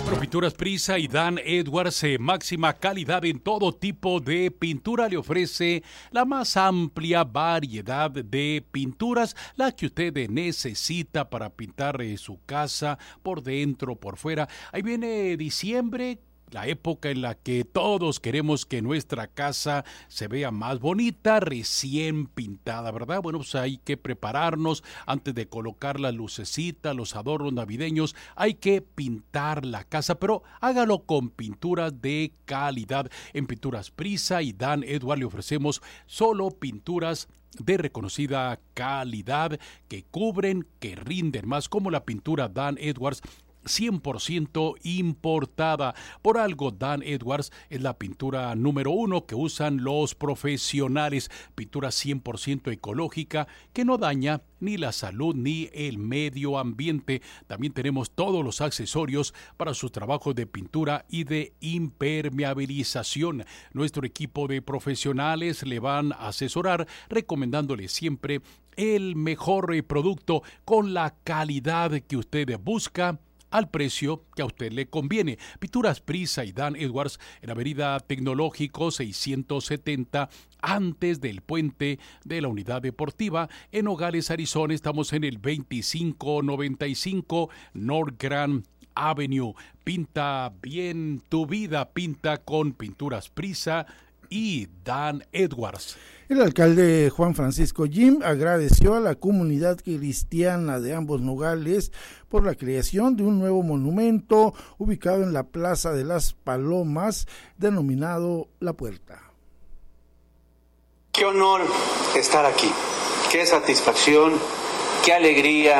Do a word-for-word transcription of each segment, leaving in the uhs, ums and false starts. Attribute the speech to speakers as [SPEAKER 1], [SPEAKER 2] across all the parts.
[SPEAKER 1] Bueno, Pinturas Prisa y Dan Edwards, eh, máxima calidad en todo tipo de pintura, le ofrece la más amplia variedad de pinturas, la que usted necesita para pintar eh, su casa por dentro, por fuera. Ahí viene diciembre, la época en la que todos queremos que nuestra casa se vea más bonita, recién pintada, ¿verdad? Bueno, pues hay que prepararnos antes de colocar las lucecitas, los adornos navideños, hay que pintar la casa, pero hágalo con pinturas de calidad. En Pinturas Prisa y Dan Edwards le ofrecemos solo pinturas de reconocida calidad que cubren, que rinden más, como la pintura Dan Edwards, cien por ciento importada. Por algo Dan Edwards es la pintura número uno que usan los profesionales. Pintura cien por ciento ecológica que no daña ni la salud ni el medio ambiente. También tenemos todos los accesorios para sus trabajos de pintura y de impermeabilización. Nuestro equipo de profesionales le van a asesorar recomendándole siempre el mejor producto con la calidad que usted busca, al precio que a usted le conviene. Pinturas Prisa y Dan Edwards en Avenida Tecnológico seiscientos setenta, antes del puente de la Unidad Deportiva. En Nogales, Arizona, estamos en el veinticinco noventa y cinco North Grand Avenue. Pinta bien tu vida, pinta con Pinturas Prisa y Dan Edwards.
[SPEAKER 2] El alcalde Juan Francisco Jim agradeció a la comunidad cristiana de ambos Nogales por la creación de un nuevo monumento ubicado en la Plaza de las Palomas, denominado La Puerta.
[SPEAKER 3] Qué honor estar aquí, qué satisfacción, qué alegría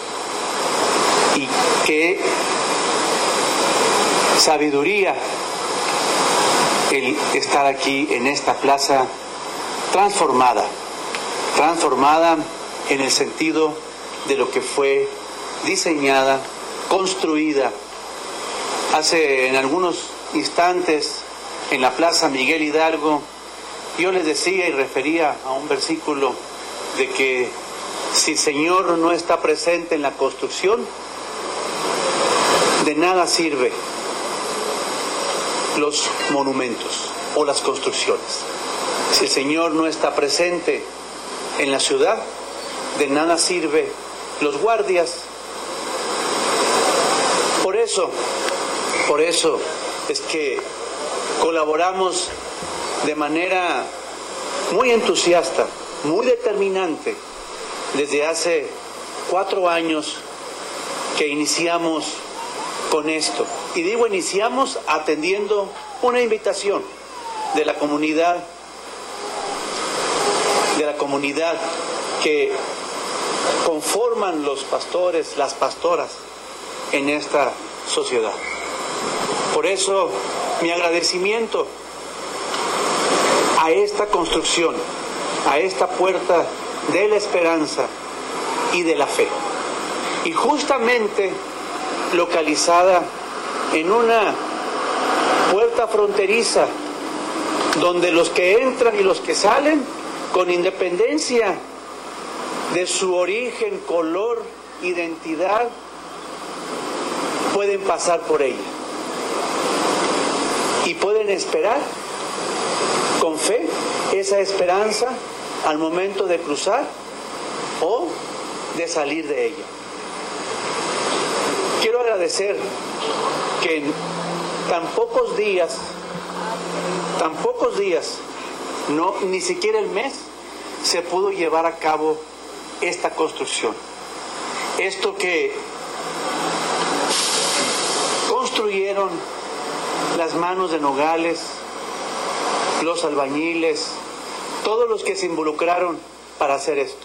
[SPEAKER 3] y qué sabiduría el estar aquí en esta plaza transformada, transformada en el sentido de lo que fue diseñada, construida hace en algunos instantes en la Plaza Miguel Hidalgo. Yo les decía y refería a un versículo de que si el Señor no está presente en la construcción, de nada sirve los monumentos o las construcciones. Si el Señor no está presente en la ciudad, de nada sirve los guardias. Por eso, por eso es que colaboramos de manera muy entusiasta, muy determinante, desde hace cuatro años que iniciamos con esto. Y digo iniciamos atendiendo una invitación de la comunidad, de la comunidad que conforman los pastores, las pastoras en esta sociedad. Por eso mi agradecimiento a esta construcción, a esta puerta de la esperanza y de la fe. Y justamente localizada en una puerta fronteriza donde los que entran y los que salen, con independencia de su origen, color, identidad, pueden pasar por ella y pueden esperar con fe esa esperanza al momento de cruzar o de salir de ella. Quiero agradecer que en tan pocos días, tan pocos días, no, ni siquiera el mes, se pudo llevar a cabo esta construcción. Esto que construyeron las manos de Nogales, los albañiles, todos los que se involucraron para hacer esto.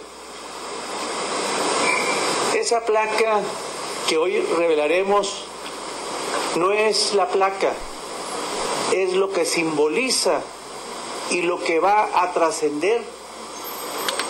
[SPEAKER 3] Esa placa que hoy revelaremos no es la placa, es lo que simboliza y lo que va a trascender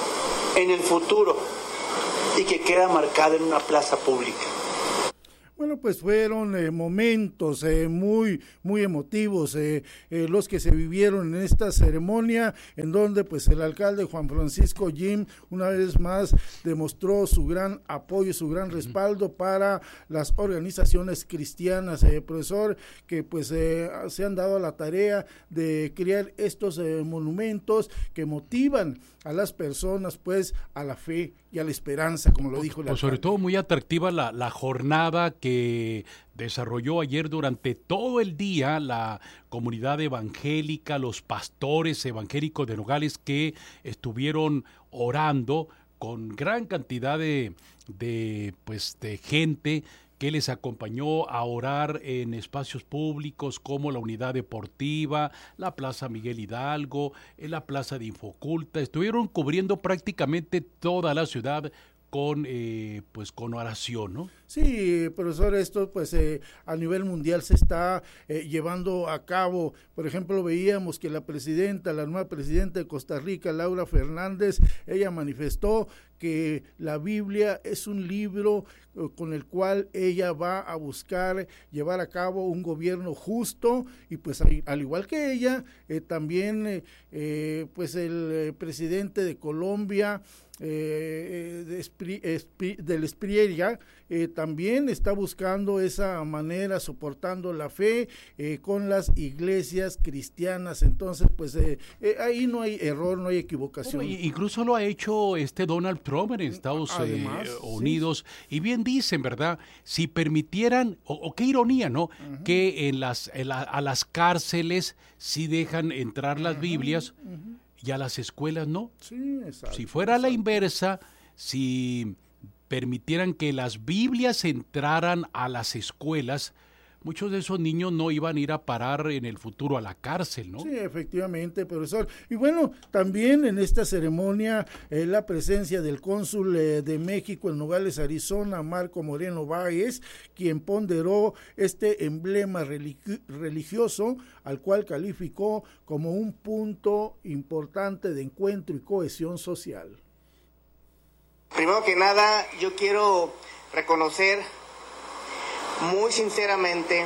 [SPEAKER 3] en el futuro y que queda marcada en una plaza pública.
[SPEAKER 2] Bueno, Bueno, pues fueron eh, momentos eh, muy, muy emotivos eh, eh, los que se vivieron en esta ceremonia, en donde pues el alcalde Juan Francisco Jim una vez más demostró su gran apoyo, su gran respaldo para las organizaciones cristianas, eh, profesor, que pues eh, se han dado a la tarea de crear estos eh, monumentos que motivan a las personas pues a la fe y a la esperanza, como lo dijo el
[SPEAKER 1] pues
[SPEAKER 2] alcalde.
[SPEAKER 1] Sobre todo muy atractiva la, la jornada que desarrolló ayer durante todo el día la comunidad evangélica, los pastores evangélicos de Nogales que estuvieron orando con gran cantidad de, de, pues, de gente que les acompañó a orar en espacios públicos como la Unidad Deportiva, la Plaza Miguel Hidalgo, en la Plaza de Infoculta. Estuvieron cubriendo prácticamente toda la ciudad con eh, pues con oración, ¿no?
[SPEAKER 2] Sí, profesor, esto pues eh, a nivel mundial se está eh, llevando a cabo. Por ejemplo, veíamos que la presidenta, la nueva presidenta de Costa Rica, Laura Fernández, ella manifestó que la Biblia es un libro eh, con el cual ella va a buscar llevar a cabo un gobierno justo, y pues al, al igual que ella, eh, también eh, eh, pues el eh, presidente de Colombia, Eh, de Espri, Espri, del Espriella, eh, también está buscando esa manera, soportando la fe eh, con las iglesias cristianas. Entonces pues eh, eh, ahí no hay error, no hay equivocación.
[SPEAKER 1] Bueno, incluso lo ha hecho este Donald Trump en Estados Además, eh, Unidos, sí. Y bien dicen, ¿verdad? Si permitieran, o, o qué ironía, ¿no? Uh-huh. Que en las, en la, a las cárceles sí dejan entrar las uh-huh. Biblias, uh-huh. y a las escuelas no.
[SPEAKER 2] Sí, exacto,
[SPEAKER 1] si fuera
[SPEAKER 2] exacto.
[SPEAKER 1] la inversa, si permitieran que las Biblias entraran a las escuelas, muchos de esos niños no iban a ir a parar en el futuro a la cárcel, ¿no?
[SPEAKER 2] Sí, efectivamente, profesor. Y bueno, también en esta ceremonia eh, la presencia del cónsul eh, de México en Nogales, Arizona, Marco Moreno Báez, quien ponderó este emblema religi- religioso, al cual calificó como un punto importante de encuentro y cohesión social.
[SPEAKER 4] Primero que nada, yo quiero reconocer muy sinceramente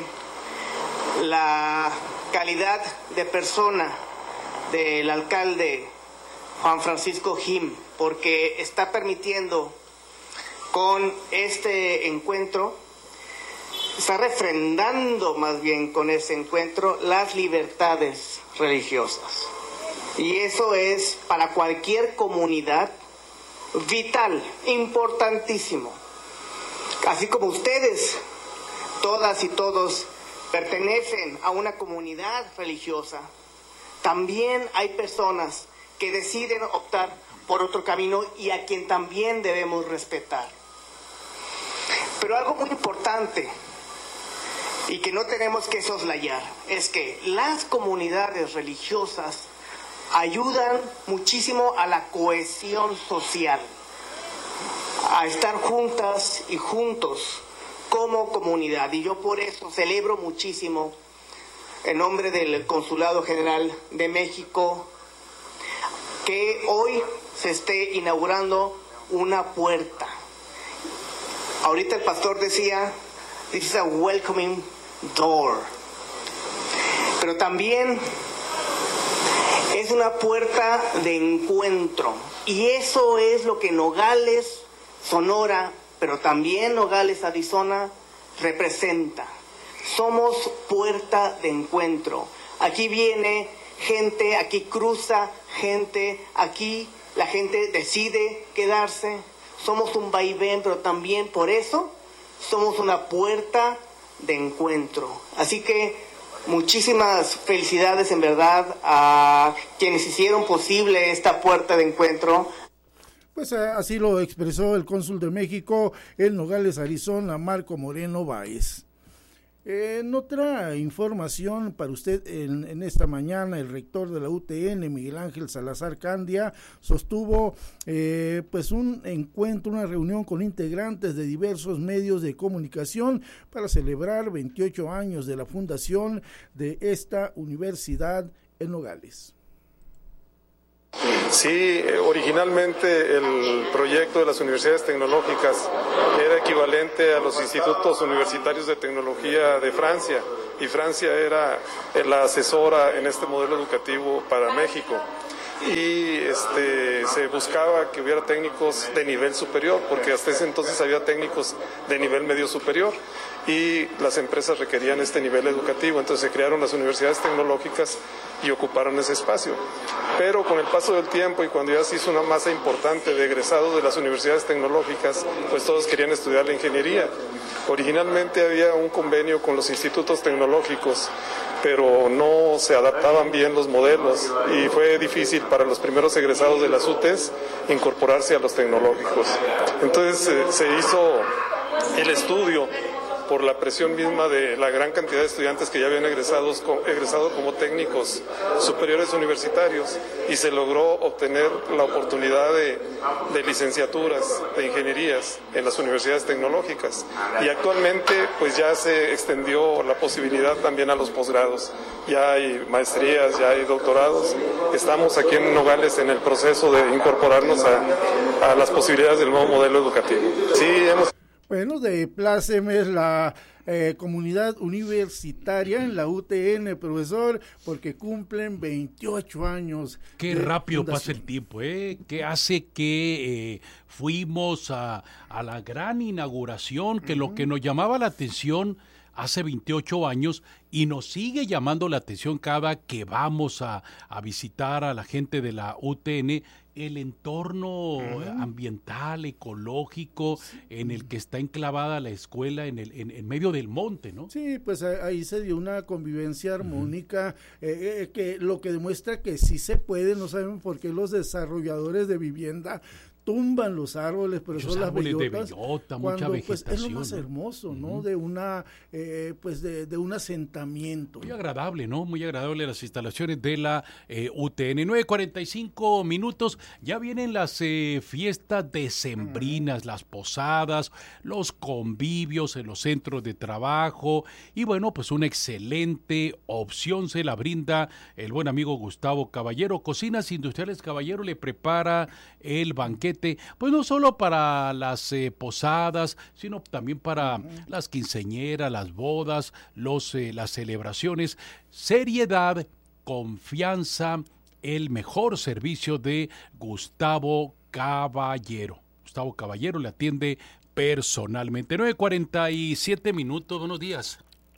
[SPEAKER 4] la calidad de persona del alcalde Juan Francisco Jim, porque está permitiendo con este encuentro, está refrendando más bien con ese encuentro las libertades religiosas. Y eso es para cualquier comunidad vital, importantísimo. Así como ustedes, todas y todos, pertenecen a una comunidad religiosa, también hay personas que deciden optar por otro camino y a quien también debemos respetar. Pero algo muy importante y que no tenemos que soslayar es que las comunidades religiosas ayudan muchísimo a la cohesión social, a estar juntas y juntos como comunidad. Y yo por eso celebro muchísimo, en nombre del Consulado General de México, que hoy se esté inaugurando una puerta. Ahorita el pastor decía, this is a welcoming door. Pero también es una puerta de encuentro. Y eso es lo que Nogales, Sonora, pero también Nogales, Arizona, representa. Somos puerta de encuentro. Aquí viene gente, aquí cruza gente, aquí la gente decide quedarse. Somos un vaivén, pero también por eso somos una puerta de encuentro. Así que muchísimas felicidades en verdad a quienes hicieron posible esta puerta de encuentro.
[SPEAKER 2] Pues así lo expresó el cónsul de México en Nogales, Arizona, Marco Moreno Báez. En otra información para usted, en, en esta mañana, el rector de la U T N, Miguel Ángel Salazar Candia, sostuvo eh, pues un encuentro, una reunión con integrantes de diversos medios de comunicación para celebrar veintiocho años de la fundación de esta universidad en Nogales.
[SPEAKER 5] Sí, originalmente el proyecto de las universidades tecnológicas era equivalente a los institutos universitarios de tecnología de Francia, y Francia era la asesora en este modelo educativo para México. Y este, se buscaba que hubiera técnicos de nivel superior, porque hasta ese entonces había técnicos de nivel medio superior y las empresas requerían este nivel educativo, entonces se crearon las universidades tecnológicas y ocuparon ese espacio. Pero con el paso del tiempo y cuando ya se hizo una masa importante de egresados de las universidades tecnológicas, pues todos querían estudiar la ingeniería. Originalmente había un convenio con los institutos tecnológicos, pero no se adaptaban bien los modelos y fue difícil para los primeros egresados de las U T E S incorporarse a los tecnológicos. Entonces eh, se hizo el estudio por la presión misma de la gran cantidad de estudiantes que ya habían egresados, egresado como técnicos superiores universitarios, y se logró obtener la oportunidad de, de licenciaturas, de ingenierías en las universidades tecnológicas. Y actualmente pues ya se extendió la posibilidad también a los posgrados. Ya hay maestrías, ya hay doctorados. Estamos aquí en Nogales en el proceso de incorporarnos a, a las posibilidades del nuevo modelo educativo. Sí, hemos...
[SPEAKER 2] Bueno, de plácemes la eh, comunidad universitaria en la U T N, profesor, porque cumplen veintiocho años.
[SPEAKER 1] Qué rápido pasa el tiempo, ¿eh? Que hace que eh, fuimos a, a la gran inauguración, que uh-huh. lo que nos llamaba la atención hace veintiocho años y nos sigue llamando la atención cada que vamos a, a visitar a la gente de la U T N, el entorno uh-huh. ambiental, ecológico, sí. en el que está enclavada la escuela en el en, en medio del monte, ¿no?
[SPEAKER 2] Sí, pues ahí se dio una convivencia armónica, uh-huh. eh, eh, que lo que demuestra que sí se puede. No sabemos por qué los desarrolladores de vivienda tumban los árboles, pero son las bellotas,
[SPEAKER 1] de bellota,
[SPEAKER 2] cuando
[SPEAKER 1] mucha
[SPEAKER 2] pues es lo más
[SPEAKER 1] ¿no?
[SPEAKER 2] hermoso, ¿no? Uh-huh. De una, eh, pues de, de un asentamiento.
[SPEAKER 1] Muy agradable, ¿no? Muy agradable las instalaciones de la eh, U T N. nueve cuarenta y cinco minutos, ya vienen las eh, fiestas decembrinas, uh-huh. las posadas, los convivios en los centros de trabajo, y bueno, pues una excelente opción se la brinda el buen amigo Gustavo Caballero. Cocinas Industriales Caballero le prepara el banquete, pues no solo para las eh, posadas, sino también para uh-huh. las quinceañeras, las bodas, los eh, las celebraciones. Seriedad, confianza, el mejor servicio de Gustavo Caballero. Gustavo Caballero le atiende personalmente. nueve cuarenta y siete minutos, buenos días.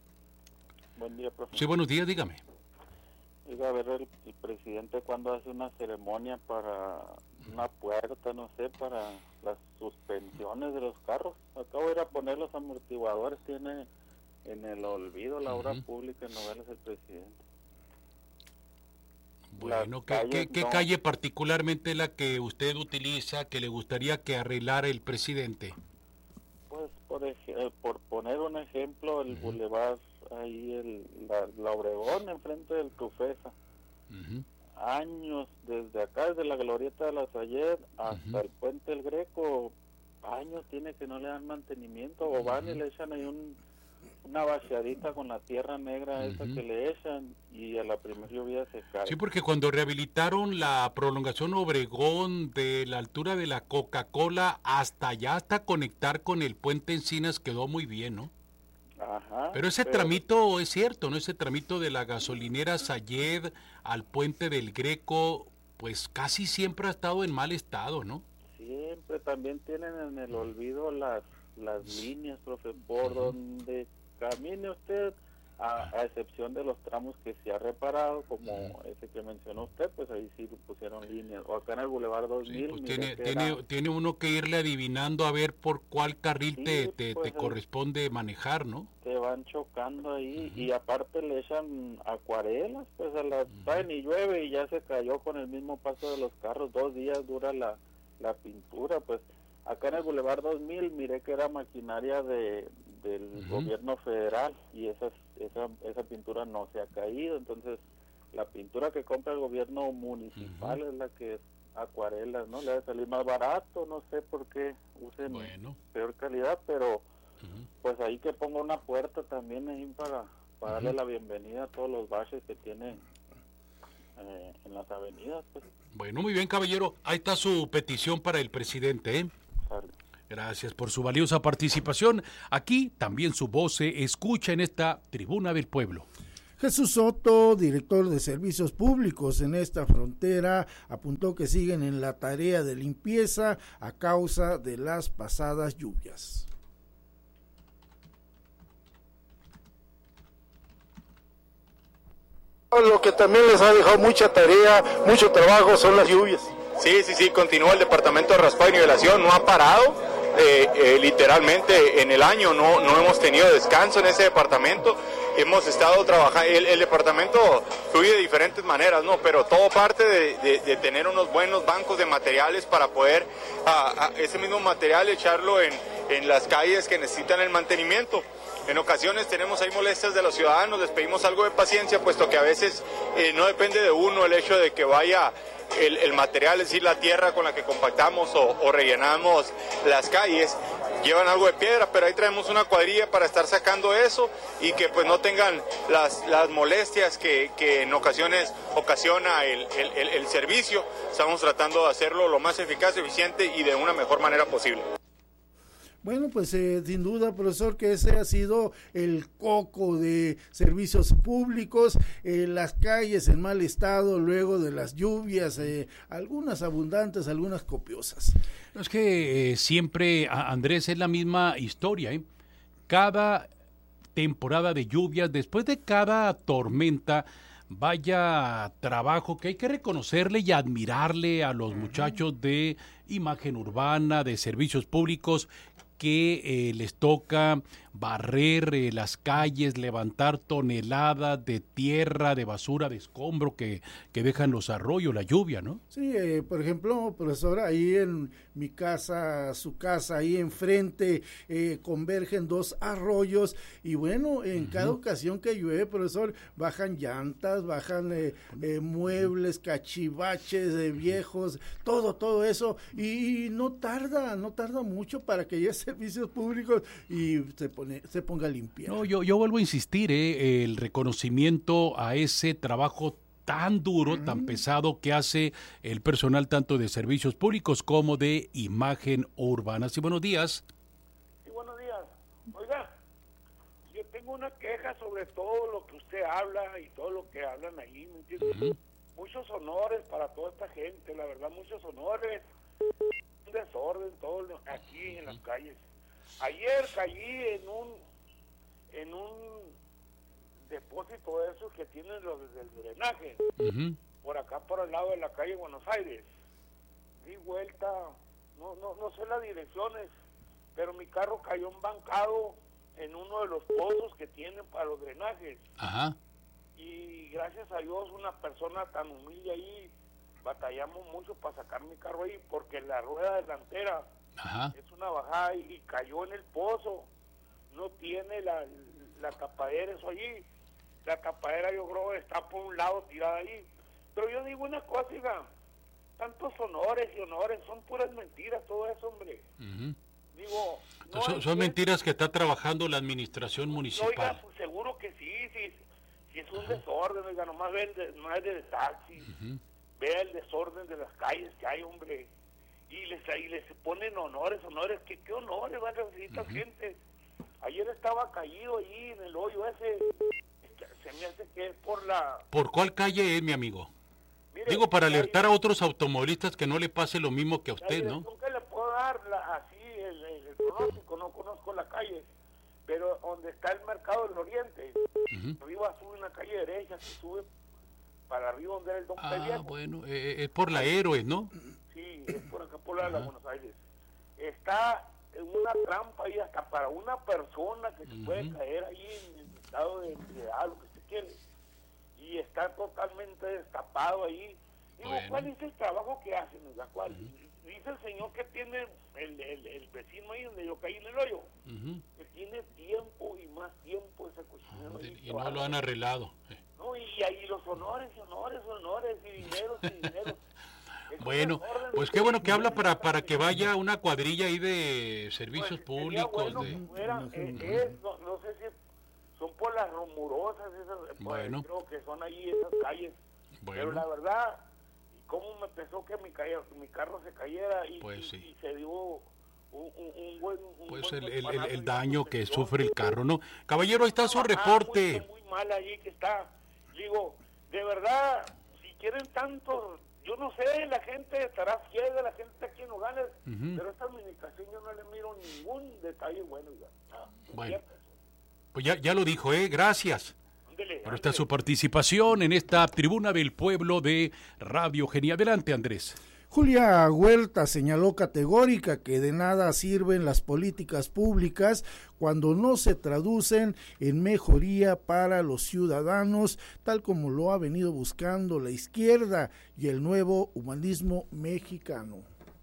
[SPEAKER 6] Buen día, profesor.
[SPEAKER 1] Sí, buenos días, dígame.
[SPEAKER 6] Iba a ver el, el presidente cuando hace una ceremonia para una puerta, no sé, para las suspensiones de los carros. Acabo de ir a poner los amortiguadores, tiene en el olvido la obra uh-huh. pública en Nogales el presidente.
[SPEAKER 1] Bueno, ¿qué, ¿qué, qué no. calle particularmente la que usted utiliza que le gustaría que arreglara el presidente?
[SPEAKER 6] Pues por, ej- por poner un ejemplo, el uh-huh. bulevar ahí, el, la, la Obregón, enfrente del Tufesa. Uh-huh. Años, desde acá, desde la glorieta de la Sayed hasta uh-huh. el puente del Greco, años tiene que no le dan mantenimiento, o van uh-huh. y le echan ahí un, una vaciadita con la tierra negra uh-huh. esa que le echan, y a la primera lluvia se cae.
[SPEAKER 1] Sí, porque cuando rehabilitaron la prolongación Obregón de la altura de la Coca-Cola hasta allá, hasta conectar con el puente Encinas, quedó muy bien, ¿no?
[SPEAKER 6] Ajá,
[SPEAKER 1] pero ese pero... tramito es cierto, ¿no? Ese tramito de la gasolinera Sayed al puente del Greco, pues casi siempre ha estado en mal estado, ¿no?
[SPEAKER 6] Siempre, también tienen en el olvido las las líneas, profe, por uh-huh. donde camine usted, a, a excepción de los tramos que se ha reparado, como uh-huh. ese que mencionó usted, pues ahí sí pusieron líneas, o acá en el Boulevard dos mil. Sí,
[SPEAKER 1] pues tiene, tiene, era... tiene uno que irle adivinando a ver por cuál carril sí, te, te, pues te corresponde manejar, ¿no?
[SPEAKER 6] Te van chocando ahí, uh-huh. y aparte le echan acuarelas, pues a la uh-huh. y llueve y ya se cayó con el mismo paso de los carros, dos días dura la, la pintura, pues acá en el Boulevard dos mil miré que era maquinaria de del uh-huh. gobierno federal, y esa, esa esa pintura no se ha caído, entonces la pintura que compra el gobierno municipal uh-huh. es la que es acuarelas, ¿no? Le debe salir más barato, no sé por qué usen bueno. peor calidad, pero uh-huh. pues ahí que ponga una puerta también ahí para, para uh-huh. darle la bienvenida a todos los baches que tiene eh, en las avenidas, pues.
[SPEAKER 1] Bueno, muy bien, caballero. Ahí está su petición para el presidente, ¿eh?
[SPEAKER 6] Sale.
[SPEAKER 1] Gracias por su valiosa participación. Aquí también su voz se escucha en esta Tribuna del Pueblo.
[SPEAKER 2] Jesús Soto, director de Servicios Públicos en esta frontera, apuntó que siguen en la tarea de limpieza a causa de las pasadas lluvias.
[SPEAKER 7] Lo que también les ha dejado mucha tarea, mucho trabajo son las lluvias.
[SPEAKER 8] Sí, sí, sí, continúa el departamento de raspado y nivelación, no ha parado, eh, eh, literalmente en el año no, no hemos tenido descanso en ese departamento, hemos estado trabajando, el, el departamento fluye de diferentes maneras, ¿no? Pero todo parte de, de, de tener unos buenos bancos de materiales para poder a, a ese mismo material echarlo en, en las calles que necesitan el mantenimiento. En ocasiones tenemos ahí molestias de los ciudadanos, les pedimos algo de paciencia, puesto que a veces eh, no depende de uno el hecho de que vaya el, el material, es decir, la tierra con la que compactamos o, o rellenamos las calles, llevan algo de piedra, pero ahí traemos una cuadrilla para estar sacando eso y que pues no tengan las, las molestias que, que en ocasiones ocasiona el, el, el, el servicio. Estamos tratando de hacerlo lo más eficaz, eficiente y de una mejor manera posible.
[SPEAKER 2] Bueno, pues eh, sin duda, profesor, que ese ha sido el coco de servicios públicos, eh, las calles en mal estado luego de las lluvias, eh, algunas abundantes, algunas copiosas.
[SPEAKER 1] No, es que eh, siempre, a Andrés, es la misma historia, ¿eh? Cada temporada de lluvias, después de cada tormenta, vaya trabajo que hay que reconocerle y admirarle a los muchachos de imagen urbana, de servicios públicos, que eh, les toca barrer eh, las calles, levantar toneladas de tierra, de basura, de escombro que, que dejan los arroyos, la lluvia, ¿no?
[SPEAKER 2] Sí, eh, por ejemplo, profesor, ahí en mi casa, su casa, ahí enfrente, eh, convergen dos arroyos y bueno, en uh-huh. cada ocasión que llueve, profesor, bajan llantas, bajan eh, eh, muebles, cachivaches de viejos, todo, todo eso, y, y no tarda, no tarda mucho para que llegue servicios públicos y se pone, se ponga a limpiar.
[SPEAKER 1] No, yo, yo vuelvo a insistir, eh, el reconocimiento a ese trabajo tan duro, uh-huh. tan pesado que hace el personal tanto de servicios públicos como de imagen urbana. Sí, buenos días.
[SPEAKER 9] Sí, buenos días. Oiga, yo tengo una queja sobre todo lo que usted habla y todo lo que hablan ahí, ¿me entiendes? Uh-huh. Muchos honores para toda esta gente, la verdad, muchos honores. Un desorden todo aquí en las calles. Ayer caí en un en un depósito de esos que tienen los del drenaje, uh-huh. por acá por el lado de la calle Buenos Aires. Di vuelta, no no no sé las direcciones, pero mi carro cayó embancado en uno de los pozos que tienen para los drenajes.
[SPEAKER 1] Ajá.
[SPEAKER 9] Y gracias a Dios una persona tan humilde ahí, batallamos mucho para sacar mi carro ahí porque la rueda delantera Ajá. es una bajada y, y cayó en el pozo, no tiene la, la tapadera eso allí, la tapadera yo creo está por un lado tirada ahí, pero yo digo una cosa, diga, tantos honores y honores, son puras mentiras todo eso, hombre.
[SPEAKER 1] Uh-huh.
[SPEAKER 9] Digo,
[SPEAKER 1] no son, son mentiras que está trabajando la administración municipal.
[SPEAKER 9] Oiga, pues seguro que sí, sí, si es un Ajá. desorden, oiga, nomás ven de, no es de taxis. Uh-huh. Vea el desorden de las calles que hay, hombre, y les, y les ponen honores, honores, ¿qué, qué honores van a necesitar uh-huh. gente? Ayer estaba caído allí en el hoyo ese, se me hace que es por la...
[SPEAKER 1] ¿Por cuál calle es, mi amigo? Mire, digo, para alertar calle, a otros automovilistas que no le pase lo mismo que a usted, ¿no?
[SPEAKER 9] ¿Qué le puedo dar la, así el, el, el pronóstico? No conozco la calle, pero donde está el Mercado del Oriente, uh-huh. arriba sube una calle derecha, se sube para arriba donde era el Don
[SPEAKER 1] Ah,
[SPEAKER 9] Pellejo.
[SPEAKER 1] bueno, eh, es por la Héroes, ¿no?
[SPEAKER 9] Sí, es por acá, por la de la Buenos Aires. Está en una trampa ahí hasta para una persona que se uh-huh. puede caer ahí en el estado de ebriedad, lo que se quiere. Y está totalmente destapado ahí. Digo, bueno. ¿cuál es el trabajo que hacen? ¿Cuál? Uh-huh. Dice el señor que tiene, el, el, el vecino ahí donde yo caí en el hoyo, uh-huh. que tiene tiempo y más tiempo ese cochinero.
[SPEAKER 1] Uh-huh. Y no lo han arreglado. Eh.
[SPEAKER 9] No, y ahí los honores, honores, honores, y dineros, y dineros.
[SPEAKER 1] Bueno, pues qué bueno que habla para para que vaya una cuadrilla ahí de servicios pues, públicos.
[SPEAKER 9] Bueno
[SPEAKER 1] de...
[SPEAKER 9] fuera, eh, es, no, no sé si son por las rumorosas, esas,
[SPEAKER 1] bueno.
[SPEAKER 9] pues, creo que son ahí esas calles. Bueno. Pero la verdad, cómo me pesó que mi, ca- mi carro se cayera y,
[SPEAKER 1] pues,
[SPEAKER 9] y,
[SPEAKER 1] sí.
[SPEAKER 9] y se dio un, un, un buen... Un
[SPEAKER 1] pues
[SPEAKER 9] buen
[SPEAKER 1] el, el, el, el
[SPEAKER 9] y
[SPEAKER 1] daño
[SPEAKER 9] se
[SPEAKER 1] que
[SPEAKER 9] quedó.
[SPEAKER 1] sufre el carro, ¿no? Caballero, ahí está su
[SPEAKER 9] Ah,
[SPEAKER 1] reporte.
[SPEAKER 9] Muy, muy mal allí que está. Digo, de verdad, si quieren tanto, yo no sé, la gente estará ciega, la gente está aquí en Nogales, uh-huh. pero esta administración yo no le miro ningún detalle bueno. Ya. Ah,
[SPEAKER 1] bueno, pues ya, ya lo dijo, ¿eh? Gracias.
[SPEAKER 9] Ándele,
[SPEAKER 1] por esta su participación en esta tribuna del pueblo de Radio Genia. Adelante, Andrés.
[SPEAKER 2] Julia Huerta señaló categórica que de nada sirven las políticas públicas cuando no se traducen en mejoría para los ciudadanos, tal como lo ha venido buscando la izquierda y el nuevo humanismo mexicano.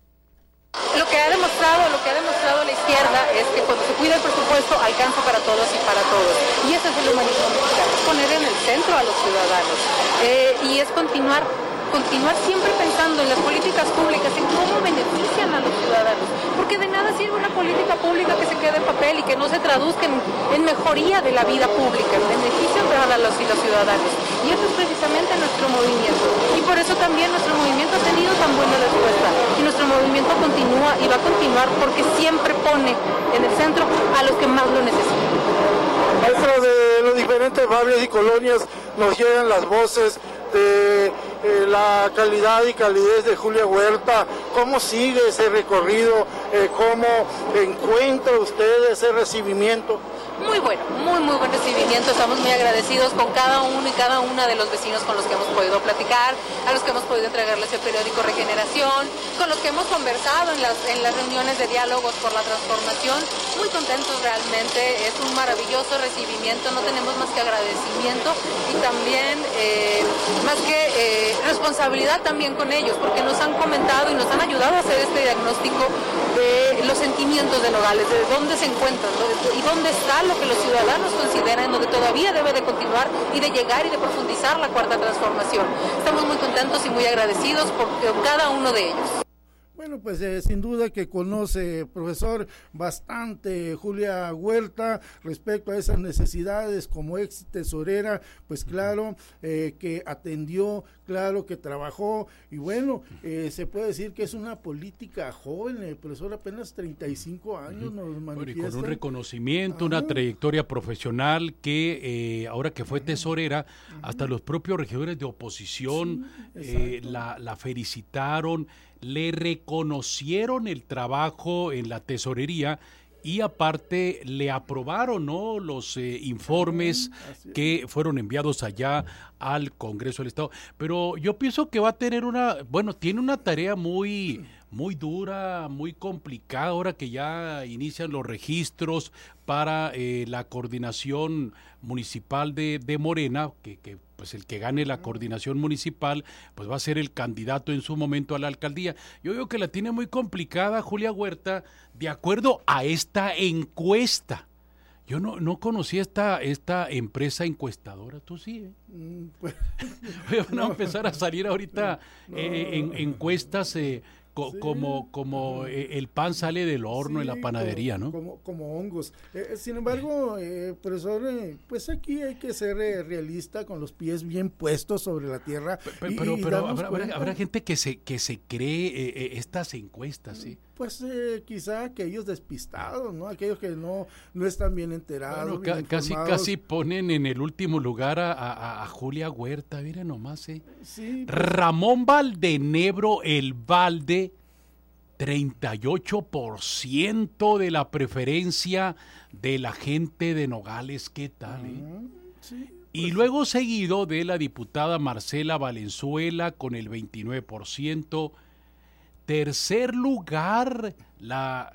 [SPEAKER 10] Lo que ha demostrado, lo que ha demostrado la izquierda es que cuando se cuida el presupuesto alcanza para todos y para todos. Y ese es el humanismo mexicano, es poner en el centro a los ciudadanos eh, y es continuar continuar siempre pensando en las políticas públicas, en cómo benefician a los ciudadanos, porque de nada sirve una política pública que se quede en papel y que no se traduzca en, en mejoría de la vida pública, en beneficio para los y los ciudadanos. Y eso es precisamente nuestro movimiento. Y por eso también nuestro movimiento ha tenido tan buena respuesta. Y nuestro movimiento continúa y va a continuar porque siempre pone en el centro a los que más lo necesitan.
[SPEAKER 7] Maestro, de los diferentes barrios y colonias nos llegan las voces de eh, la calidad y calidez de Julia Huerta. ¿Cómo sigue ese recorrido? Eh, ¿Cómo encuentra usted ese recibimiento?
[SPEAKER 10] Muy bueno, muy muy buen recibimiento, estamos muy agradecidos con cada uno y cada una de los vecinos con los que hemos podido platicar, a los que hemos podido entregarles el periódico Regeneración, con los que hemos conversado en las, en las reuniones de diálogos por la transformación, muy contentos realmente, es un maravilloso recibimiento, no tenemos más que agradecimiento y también eh, más que eh, responsabilidad también con ellos, porque nos han comentado y nos han ayudado a hacer este diagnóstico de los sentimientos de Nogales, de dónde se encuentran y dónde está lo que los ciudadanos consideran, donde todavía debe de continuar y de llegar y de profundizar la cuarta transformación. Estamos muy contentos y muy agradecidos por cada uno de ellos.
[SPEAKER 2] Bueno, pues eh, sin duda que conoce, profesor, bastante Julia Huerta respecto a esas necesidades como ex tesorera, pues claro, eh, que atendió, claro que trabajó, y bueno, eh, se puede decir que es una política joven, el profesor apenas treinta y cinco años nos manifiesta.
[SPEAKER 1] Bueno, y con un reconocimiento, ah, una trayectoria profesional que eh, ahora que fue tesorera, uh-huh. hasta los propios regidores de oposición sí, eh, la, la felicitaron, le reconocieron el trabajo en la tesorería y aparte le aprobaron, ¿no?, los eh, informes que fueron enviados allá al Congreso del Estado. Pero yo pienso que va a tener una, bueno, tiene una tarea muy, muy dura, muy complicada ahora que ya inician los registros para eh, la coordinación municipal de, de Morena, que, que pues el que gane la coordinación municipal, pues va a ser el candidato en su momento a la alcaldía. Yo veo que la tiene muy complicada Julia Huerta, de acuerdo a esta encuesta. Yo no, no conocía esta, esta empresa encuestadora, tú sí, ¿eh? Mm, pues, van a no, empezar a salir ahorita no, eh, en, encuestas eh, co, sí, como, como eh, el pan sale del horno sí, en la panadería,
[SPEAKER 2] como,
[SPEAKER 1] ¿no?
[SPEAKER 2] Como, como hongos. Eh, sin embargo, eh, profesor, eh, pues aquí hay que ser eh, realista con los pies bien puestos sobre la tierra.
[SPEAKER 1] Pero, y, pero, y pero habrá, habrá, habrá gente que se, que se cree eh, eh, estas encuestas, ¿sí?
[SPEAKER 2] Pues eh, quizá aquellos despistados, ¿no? Aquellos que no, no están bien enterados.
[SPEAKER 1] Bueno,
[SPEAKER 2] bien
[SPEAKER 1] ca- casi casi ponen en el último lugar a, a, a Julia Huerta, miren nomás, ¿eh? Sí, pues. Ramón Valdenebro, el Valde, treinta y ocho por ciento de la preferencia de la gente de Nogales, ¿qué tal, eh? Uh-huh. Sí. Y pues, luego seguido de la diputada Marcela Valenzuela con el veintinueve por ciento. Tercer lugar, la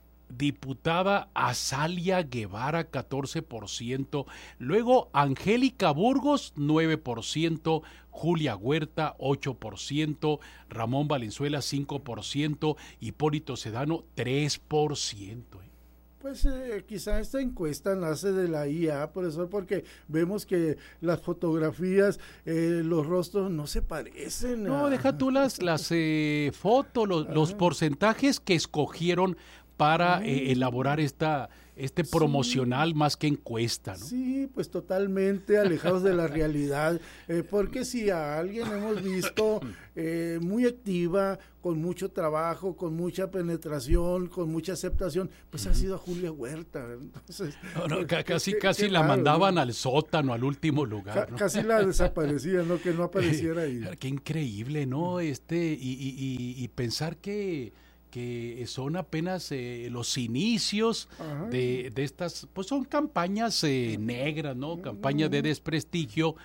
[SPEAKER 1] diputada Azalia Guevara, catorce por ciento. Luego Angélica Burgos, nueve por ciento. Julia Huerta, ocho por ciento. Ramón Valenzuela, cinco por ciento. Hipólito Sedano, tres por ciento.
[SPEAKER 2] Pues eh, quizá esta encuesta nace de la I A, profesor, porque vemos que las fotografías, eh, los rostros no se parecen.
[SPEAKER 1] No, a... deja tú las, las eh, fotos, los, los porcentajes que escogieron para eh, elaborar esta este promocional sí, más que encuesta, ¿no?
[SPEAKER 2] Sí, pues totalmente alejados de la realidad, eh, porque si a alguien hemos visto eh, muy activa, con mucho trabajo, con mucha penetración, con mucha aceptación, pues uh-huh. ha sido a Julia Huerta. Entonces,
[SPEAKER 1] no, no, c- casi qué, casi qué la raro, mandaban, ¿no?, al sótano, al último lugar,
[SPEAKER 2] C-
[SPEAKER 1] ¿no?
[SPEAKER 2] Casi la desaparecían, ¿no? Que no apareciera ahí.
[SPEAKER 1] Qué increíble, ¿no? Este, y, y, y, y pensar que que son apenas eh, los inicios de, de estas, pues son campañas eh, negras, ¿no? Campañas de desprestigio.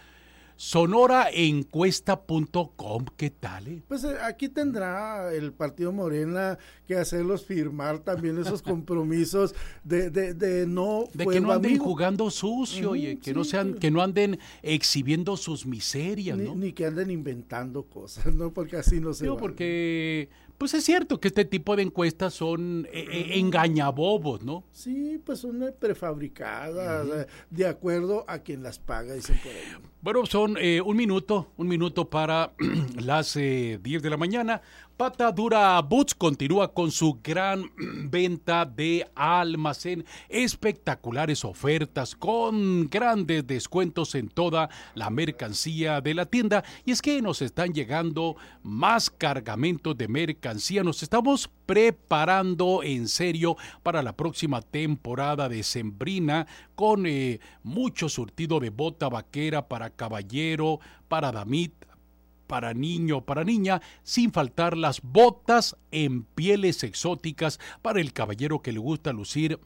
[SPEAKER 1] Sonora Encuesta punto com, ¿qué tal? Eh?
[SPEAKER 2] Pues eh, aquí tendrá el Partido Morena que hacerlos firmar también esos compromisos de, de, de no...
[SPEAKER 1] De que no anden amigo. jugando sucio, uh-huh, y que, sí, no sean, que no anden exhibiendo sus miserias,
[SPEAKER 2] ni,
[SPEAKER 1] ¿no?
[SPEAKER 2] Ni que anden inventando cosas, ¿no? Porque así no se
[SPEAKER 1] no,
[SPEAKER 2] vale.
[SPEAKER 1] Porque... Pues es cierto que este tipo de encuestas son eh, eh, engañabobos, ¿no?
[SPEAKER 2] Sí, pues son prefabricadas, uh-huh. de acuerdo a quien las paga, dicen por ahí.
[SPEAKER 1] Bueno, son eh, un minuto, un minuto para las eh, diez de la mañana. Pata Dura Boots continúa con su gran venta de almacén, espectaculares ofertas con grandes descuentos en toda la mercancía de la tienda. Y es que nos están llegando más cargamentos de mercancía, nos estamos preparando en serio para la próxima temporada decembrina con eh, mucho surtido de bota vaquera para caballero, para damit, para niño, para niña, sin faltar las botas en pieles exóticas para el caballero que le gusta lucir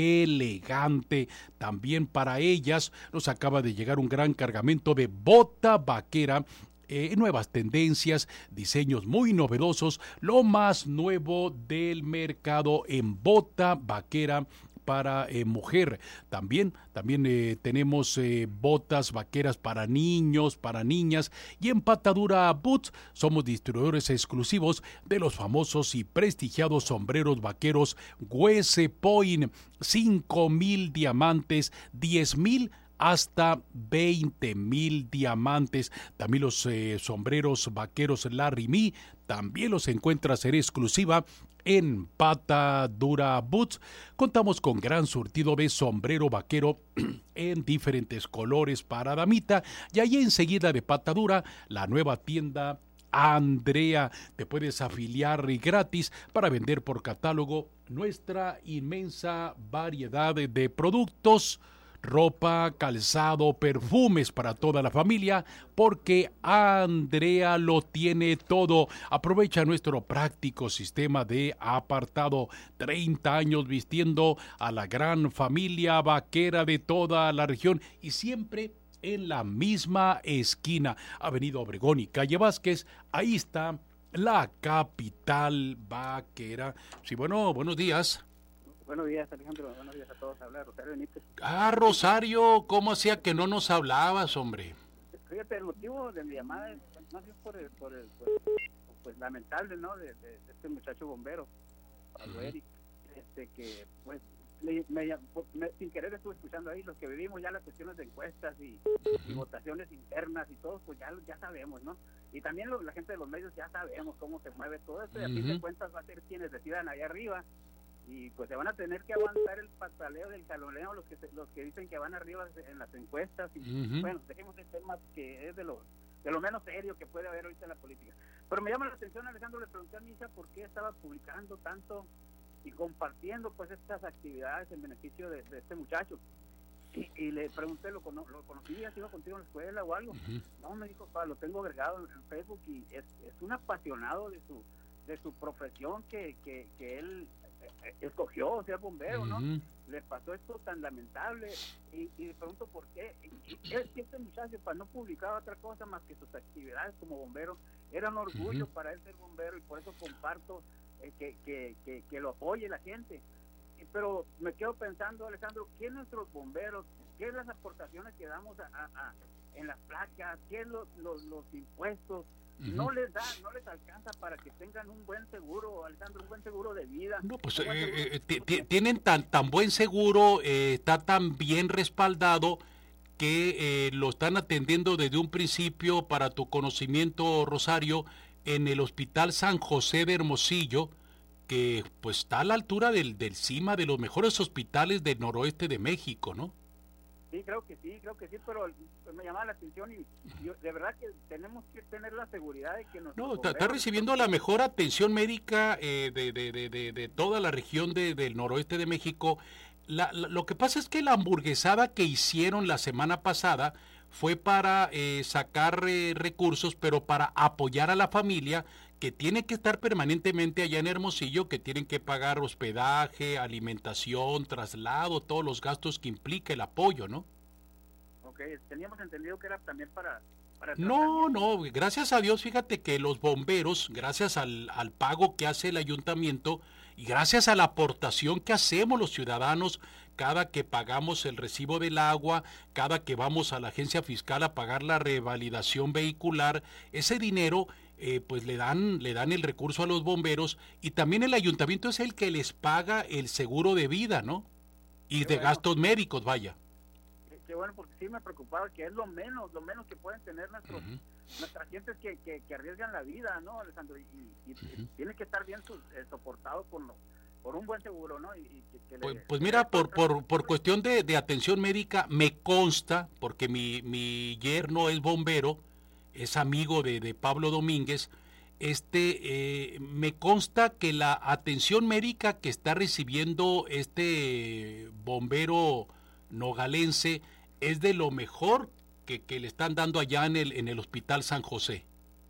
[SPEAKER 1] elegante. También para ellas nos acaba de llegar un gran cargamento de bota vaquera, eh, nuevas tendencias, diseños muy novedosos, lo más nuevo del mercado en bota vaquera para eh, mujer. También, también eh, tenemos eh, botas vaqueras para niños, para niñas, y en Pata Dura Boots somos distribuidores exclusivos de los famosos y prestigiados sombreros vaqueros West Point, cinco mil diamantes, diez mil hasta veinte mil diamantes. También los eh, sombreros vaqueros Larry Me, también los encuentras en exclusiva en Pata Dura Boots. Contamos con gran surtido de sombrero vaquero en diferentes colores para damita, y ahí enseguida de Pata Dura, la nueva tienda Andrea. Te puedes afiliar y gratis para vender por catálogo nuestra inmensa variedad de, de productos, ropa, calzado, perfumes para toda la familia, porque Andrea lo tiene todo. Aprovecha nuestro práctico sistema de apartado. treinta años vistiendo a la gran familia vaquera de toda la región, y siempre en la misma esquina, Avenida Obregón y Calle Vázquez. Ahí está la capital vaquera. Sí, bueno, buenos días.
[SPEAKER 11] Buenos días, Alejandro. Buenos días a todos. Habla Rosario Benítez.
[SPEAKER 1] Ah, Rosario, ¿cómo hacía que no nos hablabas, hombre?
[SPEAKER 11] Fíjate, el motivo de mi llamada es más bien por el, por el pues, pues lamentable, ¿no? De, de, de este muchacho bombero, Pablo uh-huh. Eric, este que, pues, me, me, me, sin querer estuve escuchando ahí, los que vivimos ya las cuestiones de encuestas y, uh-huh. y votaciones internas y todo, pues ya, ya sabemos, ¿no? Y también lo, la gente de los medios ya sabemos cómo se mueve todo esto, y a fin uh-huh. de cuentas va a ser quienes decidan allá arriba. Y pues se van a tener que aguantar el pataleo del caloneo los que se, los que dicen que van arriba en las encuestas. Y uh-huh. bueno, dejemos el tema que es de lo de lo menos serio que puede haber ahorita en la política. Pero me llama la atención, Alejandro, le pregunté a mi hija por qué estaba publicando tanto y compartiendo pues estas actividades en beneficio de, de este muchacho. Y, y le pregunté, ¿lo, cono, ¿lo conocías? ¿Iba contigo en la escuela o algo? Uh-huh. No, me dijo, pa, lo tengo agregado en, en Facebook, y es, es un apasionado de su de su profesión que, que, que él escogió ser bombero, ¿no? Uh-huh. Le pasó esto tan lamentable, y, y le pregunto por qué. Y es que este muchacho, para no publicar otra cosa más que sus actividades como bombero, era un orgullo uh-huh. para él ser bombero, y por eso comparto eh, que, que, que, que lo apoye la gente. Y, pero me quedo pensando, Alejandro, ¿qué nuestros bomberos, qué es las aportaciones que damos a, a, a, en las placas, qué es los, los, los impuestos? Uh-huh. No les da, no les alcanza para que tengan un buen seguro, Alejandro, un buen seguro de vida.
[SPEAKER 1] No, pues eh, eh, t- t- tienen tan tan buen seguro, eh, está tan bien respaldado que eh, lo están atendiendo desde un principio. Para tu conocimiento, Rosario, en el Hospital San José de Hermosillo, que pues está a la altura del, del cima de los mejores hospitales del noroeste de México, ¿no?
[SPEAKER 11] Sí, creo que sí, creo que sí, pero pues, me llama la atención y yo, de verdad que tenemos que tener la seguridad de que nos...
[SPEAKER 1] No, está, está recibiendo la mejor atención médica eh, de, de, de, de, de toda la región de, del noroeste de México. La, la, lo que pasa es que la hamburguesada que hicieron la semana pasada fue para eh, sacar eh, recursos, pero para apoyar a la familia que tiene que estar permanentemente allá en Hermosillo, que tienen que pagar hospedaje, alimentación, traslado, todos los gastos que implica el apoyo, ¿no?
[SPEAKER 11] Ok, teníamos entendido que era también para... para
[SPEAKER 1] no, no, gracias a Dios, fíjate que los bomberos, gracias al, al pago que hace el ayuntamiento y gracias a la aportación que hacemos los ciudadanos cada que pagamos el recibo del agua, cada que vamos a la agencia fiscal a pagar la revalidación vehicular, ese dinero... Eh, pues le dan le dan el recurso a los bomberos y también el ayuntamiento es el que les paga el seguro de vida, ¿no? Y
[SPEAKER 11] Qué
[SPEAKER 1] de
[SPEAKER 11] bueno.
[SPEAKER 1] gastos médicos, vaya.
[SPEAKER 11] Qué, qué bueno, porque sí me preocupaba que es lo menos, lo menos que pueden tener nuestros, uh-huh. nuestras gentes que, que, que arriesgan la vida, ¿no, Alessandro? Y, y, uh-huh. y tiene que estar bien su, eh, soportado con lo, por un buen seguro, ¿no? Y, y que, que
[SPEAKER 1] pues,
[SPEAKER 11] le,
[SPEAKER 1] pues mira, por por por cuestión de, de atención médica me consta, porque mi, mi yerno es bombero, es amigo de, de Pablo Domínguez, este eh, me consta que la atención médica que está recibiendo este bombero nogalense es de lo mejor que, que le están dando allá en el en el Hospital San José.